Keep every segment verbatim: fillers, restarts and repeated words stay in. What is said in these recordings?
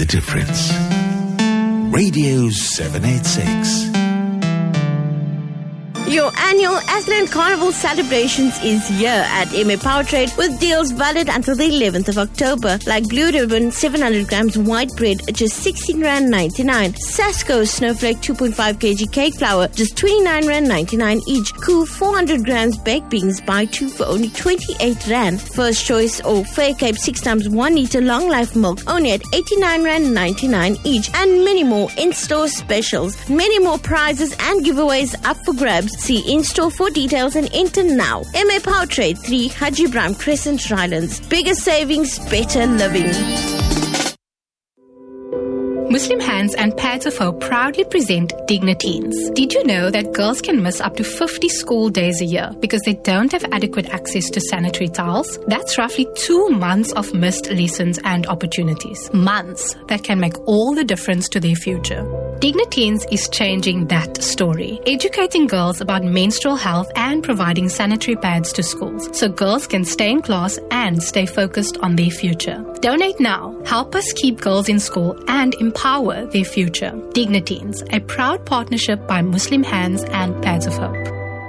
difference. Radio seven eighty-six. Your annual Athland Carnival celebrations is here at M A Powertrade with deals valid until the eleventh of October. Like Blue Ribbon seven hundred grams white bread at just sixteen rand ninety-nine. Sasko Snowflake two point five kilograms cake flour just twenty-nine rand ninety-nine each. Cool four hundred grams baked beans buy two for only twenty-eight rand. First Choice or Fair Cape six times one liter long life milk only at eighty-nine rand ninety-nine each. And many more in-store specials. Many more prizes and giveaways up for grabs. See in-store for details and enter now. M A Powertrade, three Haji Ibrahim Crescent, Rylands. Bigger savings, better living. Muslim Hands and Pads of Hope proudly present Dignateens. Did you know that girls can miss up to fifty school days a year because they don't have adequate access to sanitary towels? That's roughly two months of missed lessons and opportunities. Months that can make all the difference to their future. Dignateens is changing that story, educating girls about menstrual health and providing sanitary pads to schools so girls can stay in class and stay focused on their future. Donate now. Help us keep girls in school and empower their future. Dignateens, a proud partnership by Muslim Hands and Pads of Hope.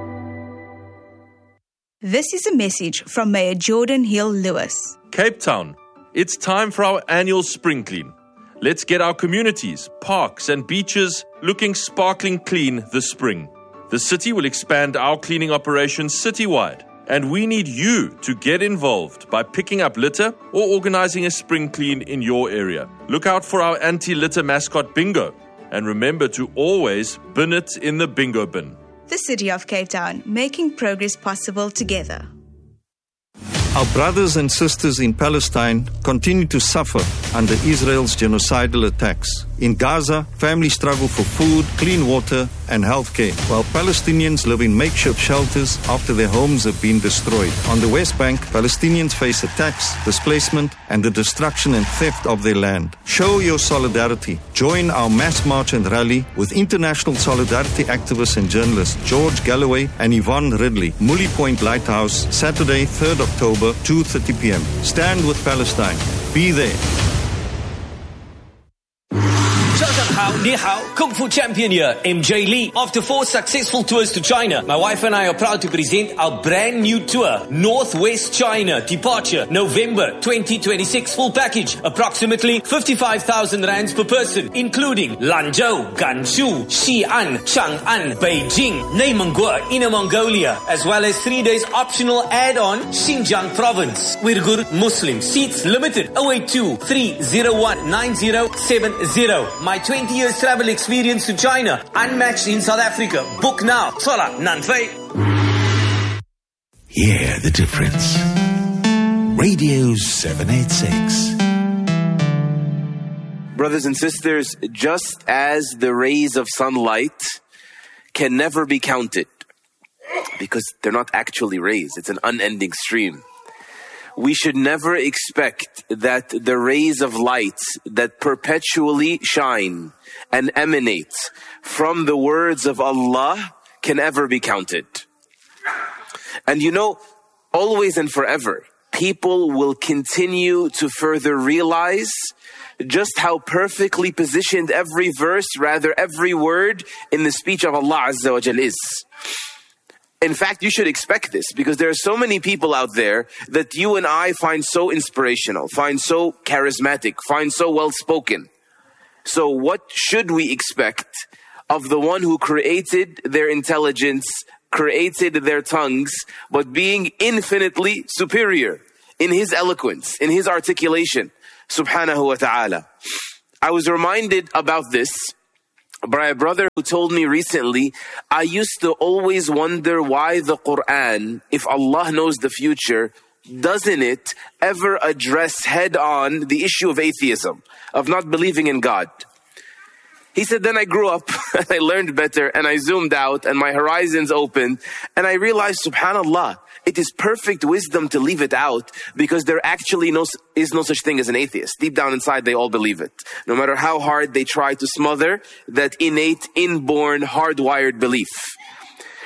This is a message from Mayor Jordan Hill Lewis. Cape Town, it's time for our annual spring clean. Let's get our communities, parks and beaches looking sparkling clean this spring. The city will expand our cleaning operations citywide, and we need you to get involved by picking up litter or organizing a spring clean in your area. Look out for our anti-litter mascot bingo, and remember to always bin it in the bingo bin. The City of Cape Town, making progress possible together. Our brothers and sisters in Palestine continue to suffer under Israel's genocidal attacks. In Gaza, families struggle for food, clean water, and healthcare, while Palestinians live in makeshift shelters after their homes have been destroyed. On the West Bank, Palestinians face attacks, displacement, and the destruction and theft of their land. Show your solidarity. Join our mass march and rally with international solidarity activists and journalists George Galloway and Yvonne Ridley. Mully Point Lighthouse, Saturday, third October, two thirty p.m. Stand with Palestine. Be there. 早上好，你好， Kung Fu Champion here, M J Lee. After four successful tours to China, my wife and I are proud to present our brand new tour, Northwest China, departure November twenty twenty-six, full package, approximately fifty-five thousand rands per person, including Lanzhou, Gansu, Xi'an, Chang'an, Beijing, Neimengguo, Inner Mongolia, as well as three days optional add-on, Xinjiang province. Uyghur Muslim, seats limited, oh eight two, three oh one, nine oh seven oh. My twenty years travel experience to China, unmatched in South Africa. Book now. Sola Nanfei. Hear the difference. Radio seven eighty-six. Brothers and sisters, just as the rays of sunlight can never be counted because they're not actually rays, it's an unending stream. We should never expect that the rays of light that perpetually shine and emanate from the words of Allah can ever be counted. And you know, always and forever, people will continue to further realize just how perfectly positioned every verse, rather every word in the speech of Allah Azza wa Jal is. In fact, you should expect this because there are so many people out there that you and I find so inspirational, find so charismatic, find so well-spoken. So what should we expect of the one who created their intelligence, created their tongues, but being infinitely superior in his eloquence, in his articulation, subhanahu wa ta'ala. I was reminded about this by a brother who told me recently, I used to always wonder why the Quran, if Allah knows the future, doesn't it ever address head on the issue of atheism, of not believing in God? He said, then I grew up and I learned better and I zoomed out and my horizons opened and I realized, subhanallah, it is perfect wisdom to leave it out because there actually no, is no such thing as an atheist. Deep down inside, they all believe it. No matter how hard they try to smother that innate, inborn, hardwired belief.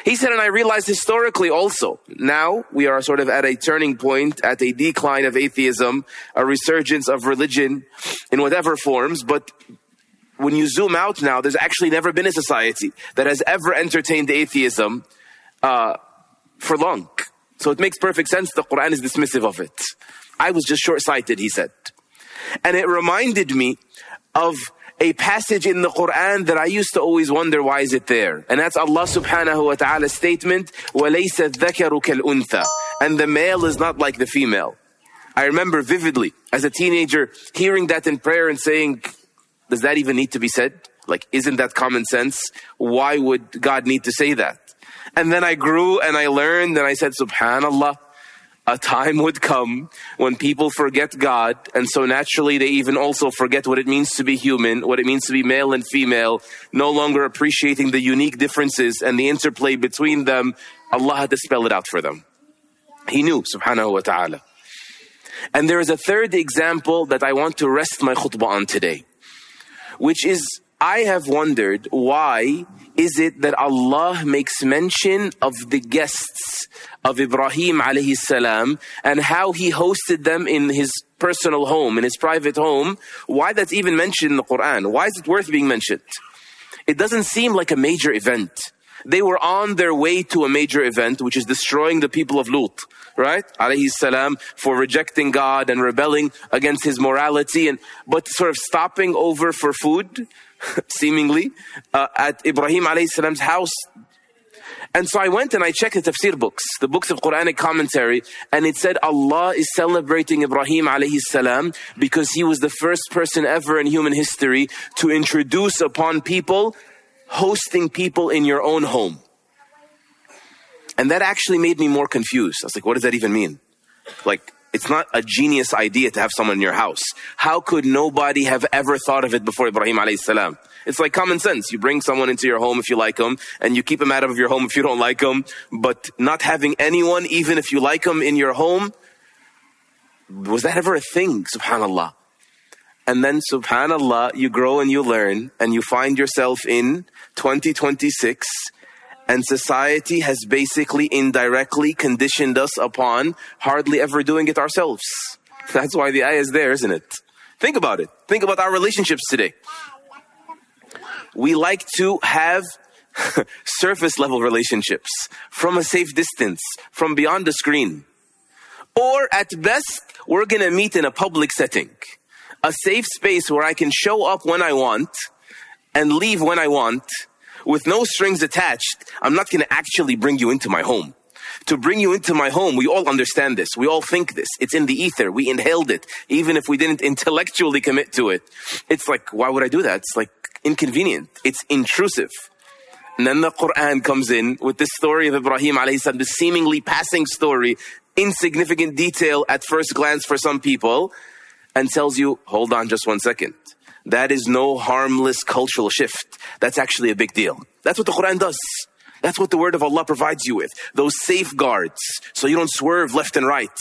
He said, and I realized historically also, now we are sort of at a turning point, at a decline of atheism, a resurgence of religion in whatever forms. But when you zoom out now, there's actually never been a society that has ever entertained atheism uh, for long. So it makes perfect sense the Quran is dismissive of it. I was just short-sighted, he said. And it reminded me of a passage in the Quran that I used to always wonder, why is it there? And that's Allah subhanahu wa ta'ala's statement, وَلَيْسَ الذَّكَرُ كَالْأُنْثَى. And the male is not like the female. I remember vividly, as a teenager, hearing that in prayer and saying, does that even need to be said? Like, isn't that common sense? Why would God need to say that? And then I grew and I learned and I said, subhanallah, a time would come when people forget God, and so naturally they even also forget what it means to be human, what it means to be male and female, no longer appreciating the unique differences and the interplay between them. Allah had to spell it out for them. He knew, subhanahu wa ta'ala. And there is a third example that I want to rest my khutbah on today, which is, I have wondered, why is it that Allah makes mention of the guests of Ibrahim alayhi salam and how he hosted them in his personal home, in his private home? Why that's even mentioned in the Quran? Why is it worth being mentioned? It doesn't seem like a major event. They were on their way to a major event, which is destroying the people of Lut, right? Alayhi salam, for rejecting God and rebelling against his morality, and but sort of stopping over for food, seemingly, uh, at Ibrahim alayhi salam's house. And so I went and I checked the tafsir books, the books of Quranic commentary, and it said Allah is celebrating Ibrahim alayhi salam because he was the first person ever in human history to introduce upon people hosting people in your own home. And that actually made me more confused. I was like, what does that even mean? Like, it's not a genius idea to have someone in your house. How could nobody have ever thought of it before Ibrahim alayhi salam? It's like common sense. You bring someone into your home if you like them, and you keep them out of your home if you don't like them. But not having anyone, even if you like them, in your home, was that ever a thing? Subhanallah. And then, subhanallah, you grow and you learn, and you find yourself in twenty twenty-six, and society has basically indirectly conditioned us upon hardly ever doing it ourselves. That's why the ayah is there, isn't it? Think about it. Think about our relationships today. We like to have surface level relationships from a safe distance, from beyond the screen. Or at best, we're going to meet in a public setting. A safe space where I can show up when I want and leave when I want with no strings attached. I'm not going to actually bring you into my home. To bring you into my home, we all understand this. We all think this. It's in the ether. We inhaled it, even if we didn't intellectually commit to it. It's like, why would I do that? It's like inconvenient. It's intrusive. And then the Quran comes in with this story of Ibrahim alayhi salam, this seemingly passing story, insignificant detail at first glance for some people, and tells you, hold on just one second. That is no harmless cultural shift. That's actually a big deal. That's what the Quran does. That's what the word of Allah provides you with. Those safeguards, so you don't swerve left and right.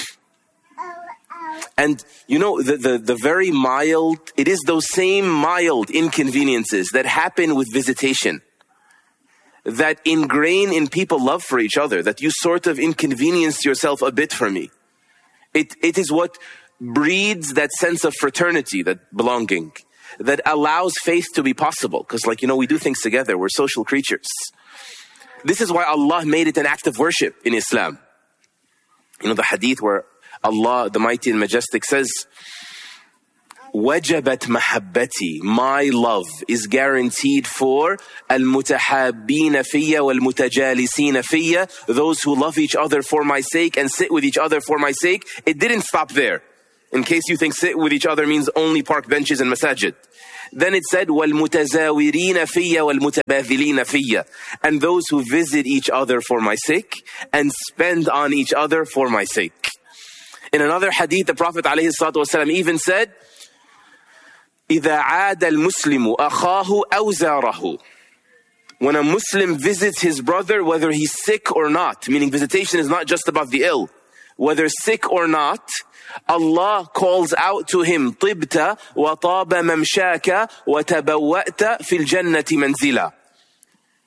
And you know, the, the, the very mild, it is those same mild inconveniences that happen with visitation, that ingrain in people love for each other, that you sort of inconvenience yourself a bit for me. It, it is what breeds that sense of fraternity, that belonging, that allows faith to be possible. Because, like, you know, we do things together. We're social creatures. This is why Allah made it an act of worship in Islam. You know, the hadith where Allah, the mighty and majestic, says, وَجَبَتْ مَحَبَّتِي, my love is guaranteed for الْمُتَحَابِّينَ فِيَّ وَالْمُتَجَالِسِينَ فِيَّ, those who love each other for my sake and sit with each other for my sake. It didn't stop there. In case you think sit with each other means only park benches and masajid. Then it said, وَالْمُتَزَاوِرِينَ فِيَّ وَالْمُتَبَاذِلِينَ فِيَّ, and those who visit each other for my sake and spend on each other for my sake. In another hadith, the Prophet ﷺ even said, إِذَا عَادَ الْمُسْلِمُ أَخَاهُ أَوْ زَارَهُ, when a Muslim visits his brother, whether he's sick or not, meaning visitation is not just about the ill, whether sick or not, Allah calls out to him, طِبْتَ وَطَابَ مَمْشَاكَ وَتَبَوَّأْتَ فِي الْجَنَّةِ مَنْزِلًا.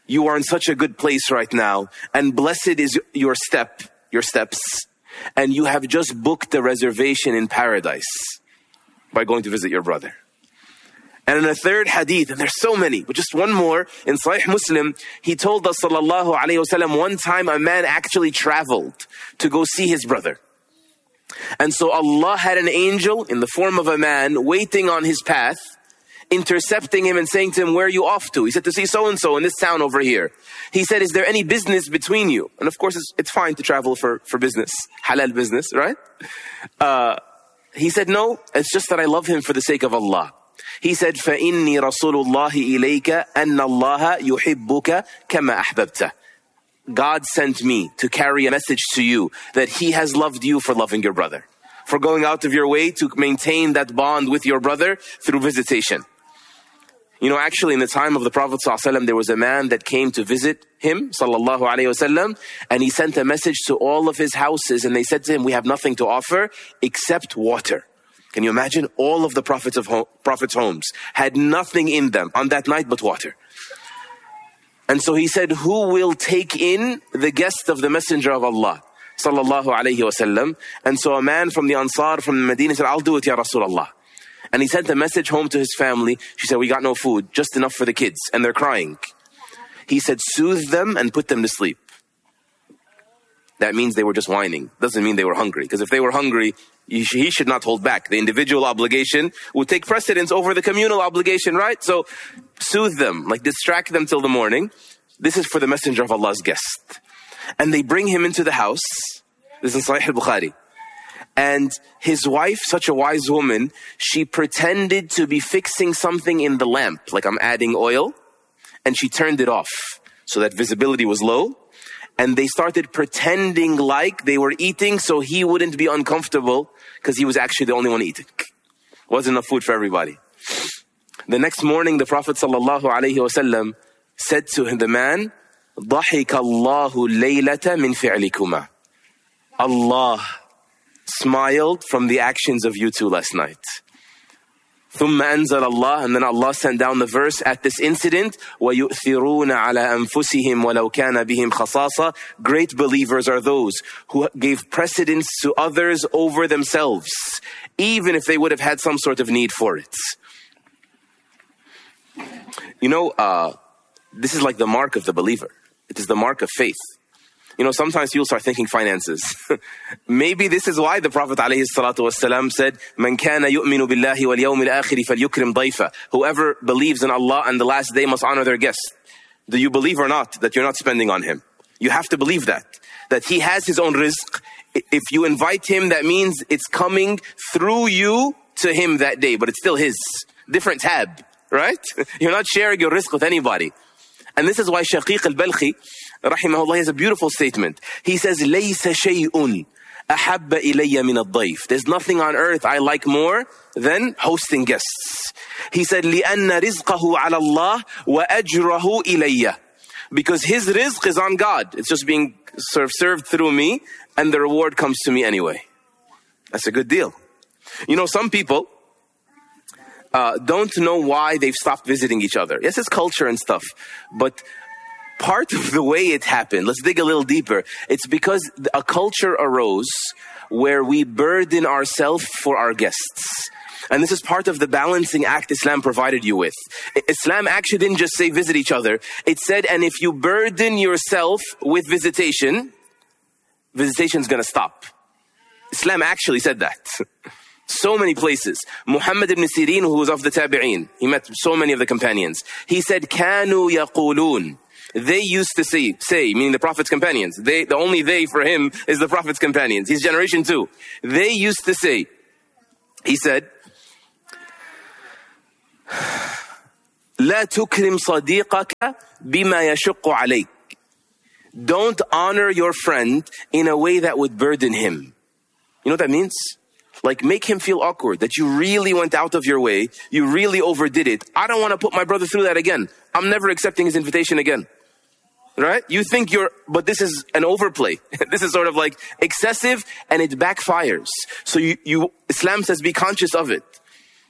you are in such a good place right now, and blessed is your step, your steps, and you have just booked a reservation in paradise by going to visit your brother. And in a third hadith, and there's so many, but just one more, in Sahih Muslim, he told us, sallallahu alayhi wasallam, one time a man actually traveled to go see his brother. And so Allah had an angel in the form of a man waiting on his path, intercepting him and saying to him, where are you off to? He said, to see so-and-so in this town over here. He said, is there any business between you? And of course, it's, it's fine to travel for, for business, halal business, right? Uh, he said, no, it's just that I love him for the sake of Allah. He said, فَإِنِّي رَسُولُ اللَّهِ إِلَيْكَ أَنَّ اللَّهَ يُحِبُّكَ كَمَا أَحْبَبْتَ. God sent me to carry a message to you that He has loved you for loving your brother, for going out of your way to maintain that bond with your brother through visitation. You know, actually in the time of the Prophet ﷺ, there was a man that came to visit him, sallallahu alayhi wasallam, and he sent a message to all of his houses, and they said to him, we have nothing to offer except water. Can you imagine? All of the prophets of home, prophets' homes had nothing in them on that night but water. And so he said, who will take in the guest of the Messenger of Allah, sallallahu alayhi wasallam? And so a man from the Ansar, from the Medina, said, I'll do it, Ya Rasulullah. And he sent a message home to his family. She said, we got no food, just enough for the kids, and they're crying. He said, soothe them and put them to sleep. That means they were just whining. Doesn't mean they were hungry. Because if they were hungry, he should not hold back. The individual obligation would take precedence over the communal obligation, right? So soothe them, like distract them till the morning. This is for the Messenger of Allah's guest. And they bring him into the house. This is Sahih al-Bukhari. And his wife, such a wise woman, she pretended to be fixing something in the lamp, like I'm adding oil, and she turned it off so that visibility was low. And they started pretending like they were eating so he wouldn't be uncomfortable, because he was actually the only one eating. Wasn't enough food for everybody. The next morning, the Prophet sallallahu alaihi wasallam said to the man, ضَحِكَ اللَّهُ اللَّيْلَةَ مِنْ فِعْلِكُمَا. Allah smiled from the actions of you two last night. ثُمَّ أَنزَلَ اللَّهُ, and then Allah sent down the verse at this incident, وَيُؤْثِرُونَ عَلَى أَنفُسِهِمْ وَلَوْ كَانَ بِهِمْ خَصَاصَةٌ. Great believers are those who gave precedence to others over themselves, even if they would have had some sort of need for it. You know, uh, this is like the mark of the believer. It is the mark of faith. You know, sometimes people start thinking finances. Maybe this is why the Prophet ﷺ said, "Man kana yu'minu billahi wal yawmil akhir falyukrim dayfa." Whoever believes in Allah and the last day must honor their guest. Do you believe or not that you're not spending on him? You have to believe that. That he has his own rizq. If you invite him, that means it's coming through you to him that day, but it's still his. Different tab, right? You're not sharing your rizq with anybody. And this is why Shaqiq al-Balkhi, rahimahullah, has a beautiful statement. He says, لَيْسَ شَيْءٌ أَحَبَّ إِلَيَّ مِنَ الضَّيْفِ. There's nothing on earth I like more than hosting guests. He said, لِأَنَّ رِزْقَهُ عَلَى اللَّهِ وَأَجْرَهُ إِلَيَّ. Because his rizq is on God. It's just being served, served through me, and the reward comes to me anyway. That's a good deal. You know, some people uh, don't know why they've stopped visiting each other. Yes, it's culture and stuff, but part of the way it happened, let's dig a little deeper. It's because a culture arose where we burden ourselves for our guests. And this is part of the balancing act Islam provided you with. Islam actually didn't just say visit each other. It said, and if you burden yourself with visitation, visitation is going to stop. Islam actually said that. So many places. Muhammad ibn Sirin, who was of the Tabi'een, he met so many of the companions. He said, كانوا يقولون. They used to say, say, meaning the Prophet's companions. They, the only they for him is the Prophet's companions. He's generation two. They used to say, he said, لا تكرم صديقك بما يشق عليك. Don't honor your friend in a way that would burden him. You know what that means? Like, make him feel awkward, that you really went out of your way, you really overdid it. I don't want to put my brother through that again. I'm never accepting his invitation again. Right? You think you're, but this is an overplay. This is sort of like excessive, and it backfires. So you, you, Islam says be conscious of it.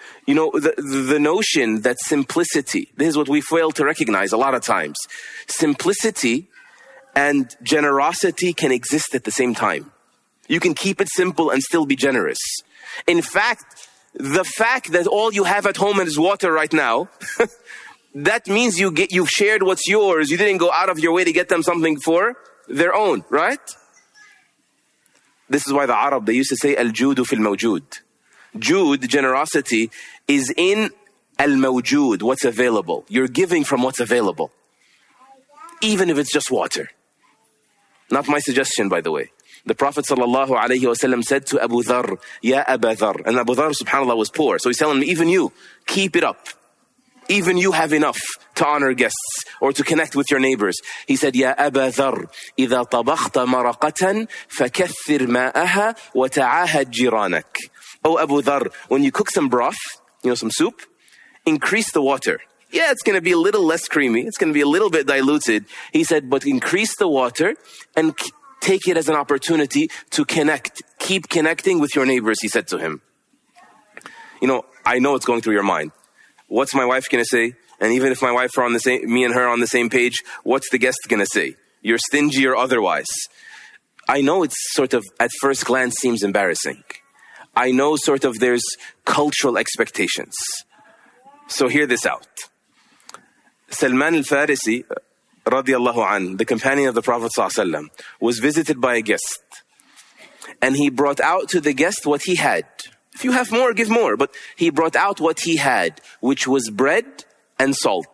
You know, the, the notion that simplicity, this is what we fail to recognize a lot of times. Simplicity and generosity can exist at the same time. You can keep it simple and still be generous. In fact, the fact that all you have at home is water right now, that means you get, you've shared what's yours. You didn't go out of your way to get them something for their own, right? This is why the Arab, they used to say, al-judu fil mawjud. Jude, generosity, is in al-mawjud, what's available. You're giving from what's available. Even if it's just water. Not my suggestion, by the way. The Prophet sallallahu alayhi wa sallam said to Abu Dharr, Ya Abu Dharr. And Abu Dharr, subhanAllah, was poor. So he's telling me, even you, keep it up. Even you have enough to honor guests or to connect with your neighbors. He said, Ya Abu Dharr, إِذَا طَبَخْتَ مَرَقَةً فَكَثِّرْ مَاءَهَا وَتَعَاهَدْ جِرَانَكَ. Oh Abu Dharr, when you cook some broth, you know, some soup, increase the water. Yeah, it's going to be a little less creamy. It's going to be a little bit diluted. He said, but increase the water and take it as an opportunity to connect. Keep connecting with your neighbors, he said to him. You know, I know what's going through your mind. What's my wife going to say? And even if my wife are on the same, me and her on the same page, what's the guest going to say? You're stingy or otherwise. I know it's sort of, at first glance, seems embarrassing. I know sort of there's cultural expectations. So hear this out. Salman al-Farisi, radiallahu an, the companion of the Prophet ﷺ, was visited by a guest. And he brought out to the guest what he had. If you have more, give more. But he brought out what he had, which was bread and salt.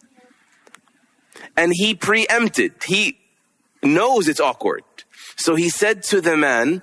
And he preempted. He knows it's awkward. So he said to the man,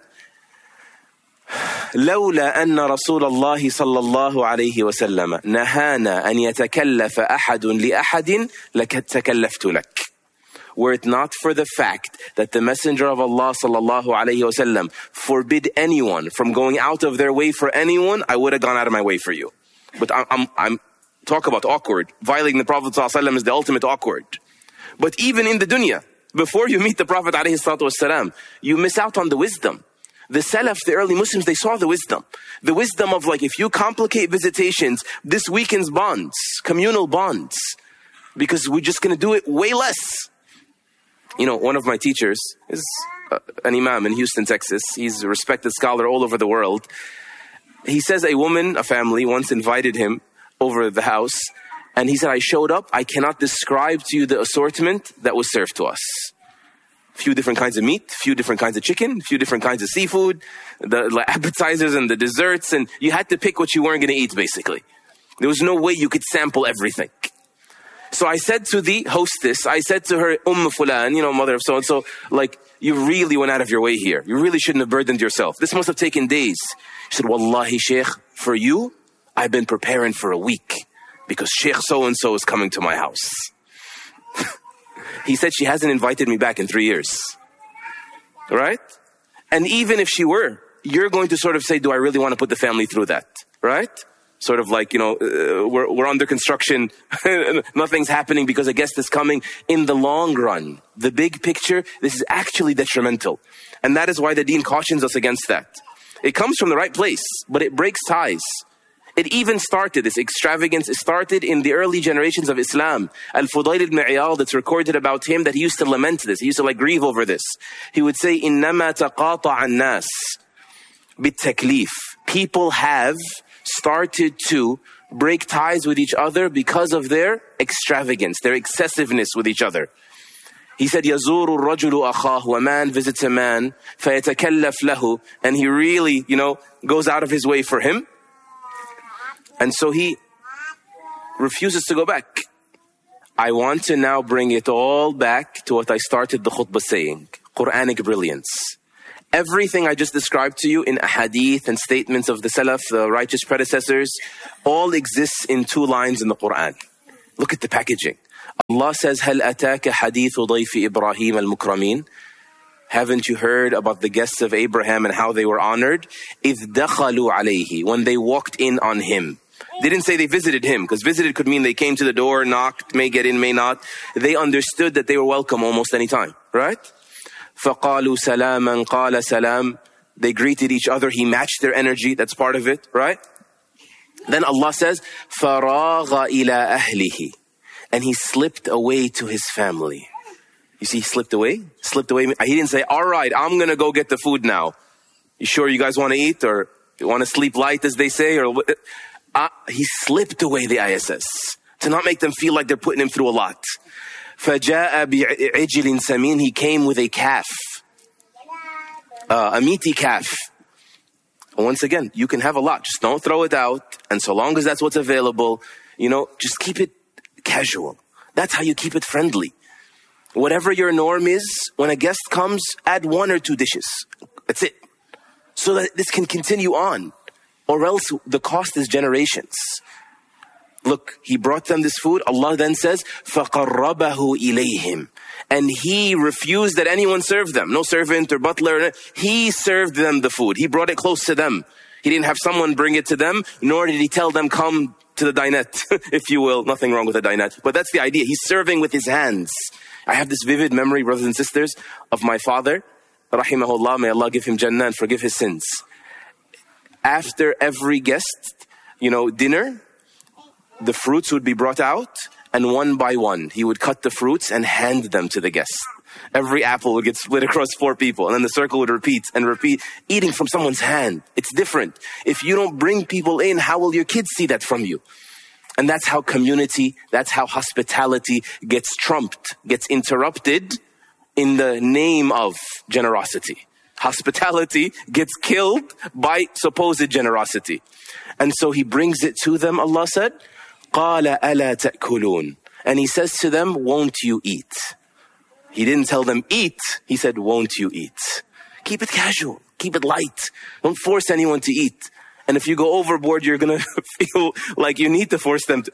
لولا أن رسول الله صلى الله عليه وسلم نهانا أن يتكلف أحد لأحد لتكلفت لك. Were it not for the fact that the Messenger of Allah صلى الله عليه وسلم forbid anyone from going out of their way for anyone, I would have gone out of my way for you. But I'm, I'm, I'm talk about awkward. Violating the Prophet صلى الله عليه وسلم is the ultimate awkward. But even in the dunya, before you meet the Prophet عليه الصلاة والسلام, you miss out on the wisdom. The Salaf, the early Muslims, they saw the wisdom. The wisdom of, like, if you complicate visitations, this weakens bonds, communal bonds. Because we're just going to do it way less. You know, one of my teachers is uh, an imam in Houston, Texas. He's a respected scholar all over the world. He says a woman, a family, once invited him over the house. And he said, I showed up. I cannot describe to you the assortment that was served to us. Few different kinds of meat, few different kinds of chicken, few different kinds of seafood, the appetizers and the desserts, and you had to pick what you weren't going to eat, basically. There was no way you could sample everything. So I said to the hostess, I said to her, Umm Fulan, you know, mother of so-and-so, like, you really went out of your way here. You really shouldn't have burdened yourself. This must have taken days. She said, Wallahi, Sheikh, for you, I've been preparing for a week because Sheikh so-and-so is coming to my house. He said she hasn't invited me back in three years. Right? And even if she were, you're going to sort of say, do I really want to put the family through that? Right? Sort of like, you know, uh, we're, we're under construction. Nothing's happening because a guest is coming. In the long run, the big picture, this is actually detrimental. And that is why the deen cautions us against that. It comes from the right place, but it breaks ties. It even started, this extravagance, it started in the early generations of Islam. Al-Fudayl ibn Iyad, it's recorded about him that he used to lament this. He used to like grieve over this. He would say, إِنَّمَا تَقَاطَعَ النَّاسِ بِالتَّكْلِيفِ. People have started to break ties with each other because of their extravagance, their excessiveness with each other. He said, يَزُورُ الرَّجُلُ أَخَاهُ. A man visits a man, فَيَتَكَلَّفْ لَهُ. And he really, you know, goes out of his way for him. And so he refuses to go back. I want to now bring it all back to what I started the khutbah saying. Quranic brilliance. Everything I just described to you in ahadith and statements of the Salaf, the righteous predecessors, all exists in two lines in the Quran. Look at the packaging. Allah says, هَلْ أَتَاكَ حَدِيثُ ضَيْفِ إِبْرَاهِيمَ الْمُكْرَمِينَ. Haven't you heard about the guests of Abraham and how they were honored? إِذْ دَخَلُوا عَلَيْهِ. When they walked in on him. They didn't say they visited him, because visited could mean they came to the door, knocked, may get in, may not. They understood that they were welcome almost any time, right? فَقَالُوا سَلَامًا قَالَ سَلَامًا. They greeted each other. He matched their energy. That's part of it, right? Then Allah says, فَرَاغَ إِلَىٰ أَهْلِهِ. And he slipped away to his family. You see, he slipped away? Slipped away. He didn't say, all right, I'm going to go get the food now. You sure you guys want to eat? Or you want to sleep light, as they say? Or uh, He slipped away, the I S S, to not make them feel like they're putting him through a lot. فَجَاءَ بِعِجْلٍ سَمِينٍ. He came with a calf. Uh, a meaty calf. Once again, you can have a lot. Just don't throw it out. And so long as that's what's available, you know, just keep it casual. That's how you keep it friendly. Whatever your norm is, when a guest comes, add one or two dishes. That's it. So that this can continue on. Or else the cost is generations. Look, he brought them this food. Allah then says, فَقَرَّبَهُ إِلَيْهِمْ. And he refused that anyone serve them. No servant or butler. He served them the food. He brought it close to them. He didn't have someone bring it to them, nor did he tell them, come to the dinette, if you will. Nothing wrong with a dinette. But that's the idea. He's serving with his hands. I have this vivid memory, brothers and sisters, of my father, rahimahullah, may Allah give him Jannah and forgive his sins. After every guest, you know, dinner, the fruits would be brought out, and one by one, he would cut the fruits and hand them to the guests. Every apple would get split across four people, and then the circle would repeat and repeat, eating from someone's hand. It's different. If you don't bring people in, how will your kids see that from you? And that's how community, that's how hospitality gets trumped, gets interrupted in the name of generosity. Hospitality gets killed by supposed generosity. And so he brings it to them, Allah said, قَالَ أَلَا تَأْكُلُونَ. And he says to them, won't you eat? He didn't tell them eat, he said, won't you eat? Keep it casual, keep it light. Don't force anyone to eat. And if you go overboard, you're going to feel like you need to force them to.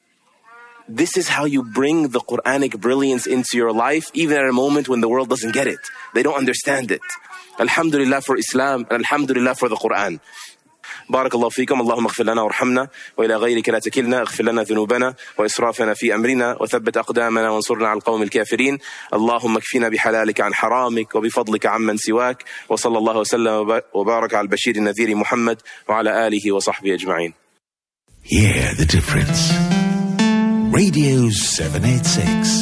This is how you bring the Quranic brilliance into your life, even at a moment when the world doesn't get it. They don't understand it. Alhamdulillah for Islam, and Alhamdulillah for the Quran. بارك الله فيكم اللهم اغفر لنا وارحمنا وإلى غيرك لا تكلنا اغفر لنا ذنوبنا وإسرافنا في أمرنا وثبت أقدامنا وانصرنا على القوم الكافرين اللهم اكفنا بحلالك عن حرامك وبفضلك عمن سواك وصلى الله وسلم وبارك على البشير النذير محمد وعلى آله وصحبه أجمعين. Hear the difference. Radio seven eighty-six.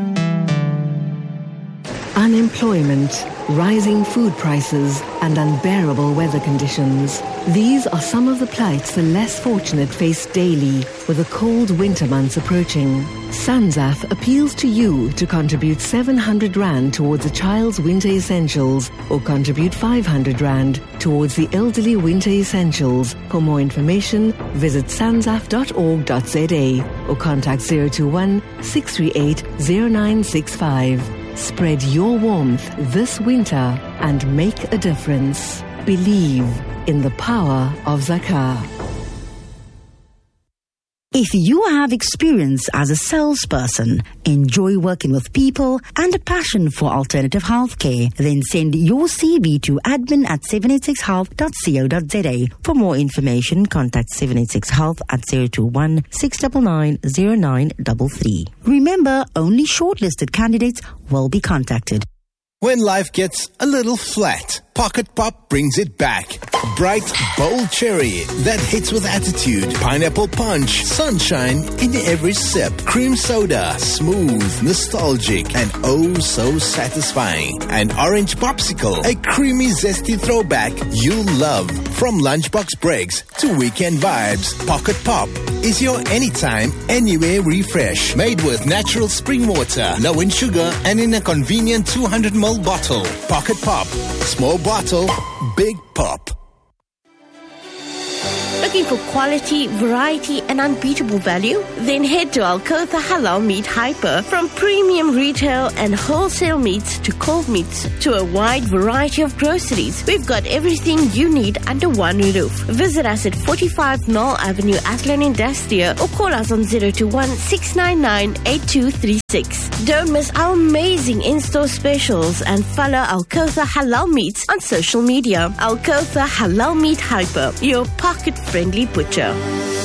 Unemployment, rising food prices, and unbearable weather conditions. These are some of the plights the less fortunate face daily with the cold winter months approaching. Sanzaf appeals to you to contribute seven hundred rand towards a child's winter essentials or contribute five hundred rand towards the elderly winter essentials. For more information, visit sanzaf dot org dot z a or contact zero two one, six three eight, zero nine six five. Spread your warmth this winter and make a difference. Believe in the power of Zakah. If you have experience as a salesperson, enjoy working with people, and a passion for alternative healthcare, then send your C V to admin at seven eight six health dot co dot z a. For more information, contact seven eight six health at zero two one, six nine nine, zero nine three three. Remember, only shortlisted candidates will be contacted. When life gets a little flat, Pocket Pop brings it back. Bright, bold cherry that hits with attitude. Pineapple punch, sunshine in every sip. Cream soda, smooth, nostalgic, and oh so satisfying. And orange popsicle, a creamy, zesty throwback you'll love. From lunchbox breaks to weekend vibes, Pocket Pop is your anytime, anywhere refresh. Made with natural spring water, low in sugar, and in a convenient two hundred milliliter bottle. Pocket Pop. Small bottle, big pop. Looking for quality, variety, and unbeatable value? Then head to Al-Kotha Halal Meat Hyper. From premium retail and wholesale meats to cold meats to a wide variety of groceries, we've got everything you need under one roof. Visit us at forty-five Knoll Avenue, Athlone Industria, or call us on zero two one, six nine nine, eight two three six. Don't miss our amazing in-store specials and follow Al-Kotha Halal Meats on social media. Al-Kotha Halal Meat Hyper, your pocket-friendly butcher.